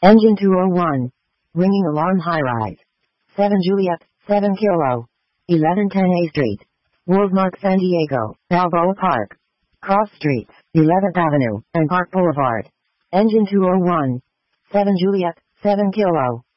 Engine 201. Ringing alarm high-rise. 7 Juliet, 7 Kilo. 1110 A Street. Wolfmark, San Diego. Balboa Park. Cross Streets, 11th Avenue, and Park Boulevard. Engine 201. 7 Juliet, 7 Kilo.